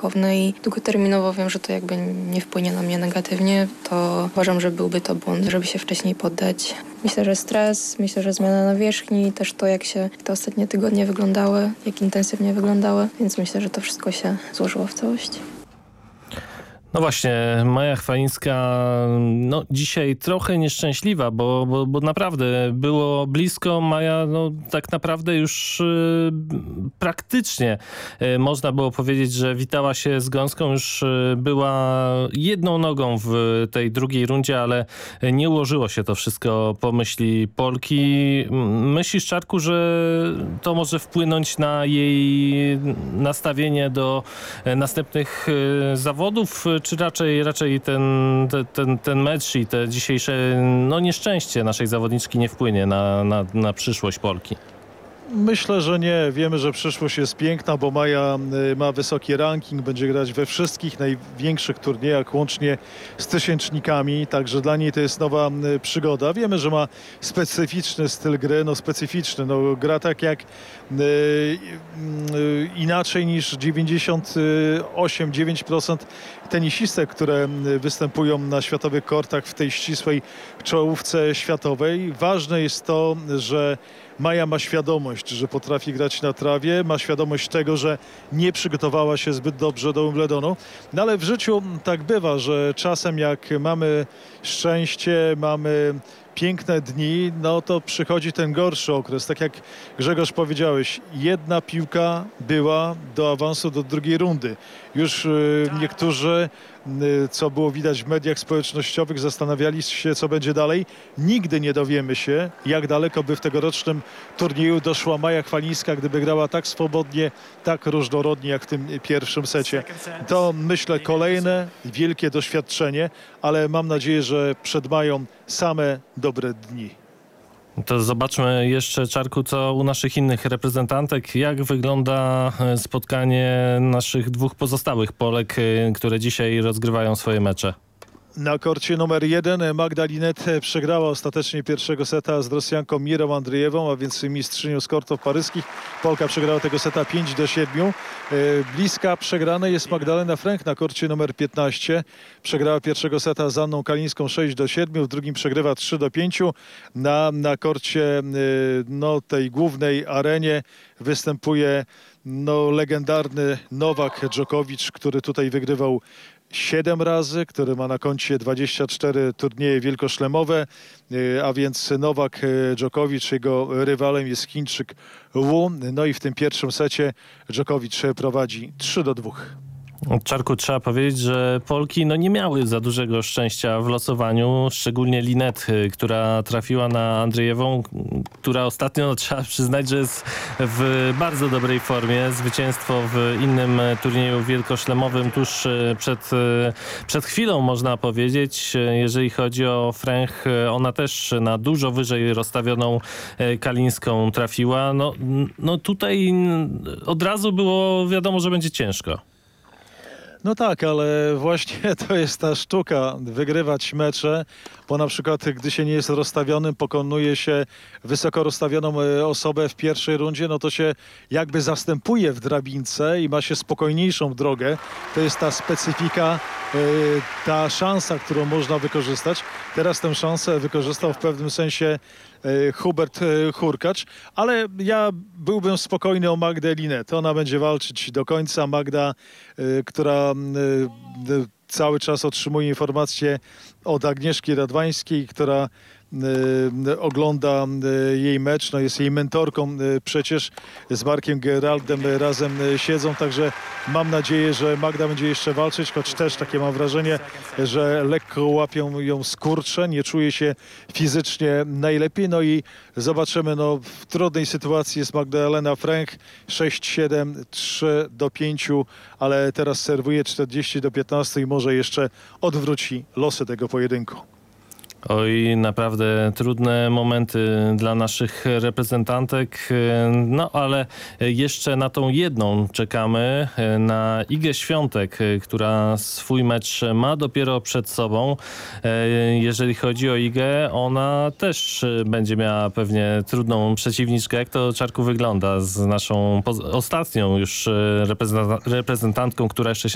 ryzykowne i długoterminowo wiem, że to jakby nie wpłynie na mnie negatywnie, to uważam, że byłby to błąd, żeby się wcześniej poddać. Myślę, że stres, myślę, że zmiana nawierzchni, też to jak się te ostatnie tygodnie wyglądały, jak intensywnie wyglądały, więc myślę, że to wszystko się złożyło w całości. No właśnie, Maja Chwalińska dzisiaj trochę nieszczęśliwa, bo naprawdę było blisko. Maja tak naprawdę już praktycznie można było powiedzieć, że witała się z gąską, już była jedną nogą w tej drugiej rundzie, ale nie ułożyło się to wszystko po myśli Polki. Myślisz, Czarku, że to może wpłynąć na jej nastawienie do następnych zawodów? Czy raczej ten mecz i te dzisiejsze nieszczęście naszej zawodniczki nie wpłynie na przyszłość Polki? Myślę, że nie. Wiemy, że przyszłość jest piękna, bo Maja ma wysoki ranking, będzie grać we wszystkich największych turniejach, łącznie z tysięcznikami, także dla niej to jest nowa przygoda. Wiemy, że ma specyficzny styl gry, specyficzny. Gra tak jak inaczej niż 98-9% tenisistek, które występują na światowych kortach w tej ścisłej czołówce światowej. Ważne jest to, że Maja ma świadomość, że potrafi grać na trawie, ma świadomość tego, że nie przygotowała się zbyt dobrze do Wimbledonu. Ale w życiu tak bywa, że czasem jak mamy szczęście, mamy piękne dni, to przychodzi ten gorszy okres. Tak jak Grzegorz powiedziałeś, jedna piłka była do awansu do drugiej rundy. Już niektórzy, co było widać w mediach społecznościowych, zastanawiali się, co będzie dalej. Nigdy nie dowiemy się, jak daleko by w tegorocznym turnieju doszła Maja Chwalińska, gdyby grała tak swobodnie, tak różnorodnie, jak w tym pierwszym secie. To, myślę, kolejne wielkie doświadczenie, ale mam nadzieję, że przed Mają same dobre dni. To zobaczmy jeszcze, Czarku, co u naszych innych reprezentantek. Jak wygląda spotkanie naszych dwóch pozostałych Polek, które dzisiaj rozgrywają swoje mecze? Na korcie numer 1 Magda Linette przegrała ostatecznie pierwszego seta z Rosjanką Mirą Andrzejewą, a więc mistrzynią z kortów paryskich. Polka przegrała tego seta 5-7. Bliska przegranej jest Magdalena Fręch na korcie numer 15. Przegrała pierwszego seta z Anną Kalińską 6-7, w drugim przegrywa 3-5. Na korcie tej głównej arenie występuje legendarny Nowak Dżokowicz, który tutaj wygrywał 7 razy, który ma na koncie 24 turnieje wielkoszlemowe, a więc Nowak Dżokowicz, jego rywalem jest Chińczyk Wu. I w tym pierwszym secie Dżokowicz prowadzi 3-2. Czarku, trzeba powiedzieć, że Polki nie miały za dużego szczęścia w losowaniu, szczególnie Linette, która trafiła na Andrzejewą, która ostatnio, trzeba przyznać, że jest w bardzo dobrej formie. Zwycięstwo w innym turnieju wielkoszlemowym tuż przed chwilą, można powiedzieć. Jeżeli chodzi o Fręch, ona też na dużo wyżej rozstawioną Kalińską trafiła. Tutaj od razu było wiadomo, że będzie ciężko. Tak, ale właśnie to jest ta sztuka, wygrywać mecze, bo na przykład gdy się nie jest rozstawionym, pokonuje się wysoko rozstawioną osobę w pierwszej rundzie, to się jakby zastępuje w drabince i ma się spokojniejszą drogę. To jest ta specyfika, ta szansa, którą można wykorzystać. Teraz tę szansę wykorzystał w pewnym sensie Hubert Hurkacz, ale ja byłbym spokojny o Magdę Linette. Ona będzie walczyć do końca. Magda, która cały czas otrzymuje informacje od Agnieszki Radwańskiej, która ogląda jej mecz, jest jej mentorką przecież, z Markiem Geraldem razem siedzą, także mam nadzieję, że Magda będzie jeszcze walczyć, choć też takie mam wrażenie, że lekko łapią ją skurcze, nie czuje się fizycznie najlepiej, i zobaczymy, w trudnej sytuacji jest Magdalena Fręch, 6-7, 3-5, ale teraz serwuje 40-15 i może jeszcze odwróci losy tego pojedynku. Oj, naprawdę trudne momenty dla naszych reprezentantek, ale jeszcze na tą jedną czekamy, na Igę Świątek, która swój mecz ma dopiero przed sobą. Jeżeli chodzi o Igę, ona też będzie miała pewnie trudną przeciwniczkę. Jak to, Czarku, wygląda z naszą ostatnią już reprezentantką, która jeszcze się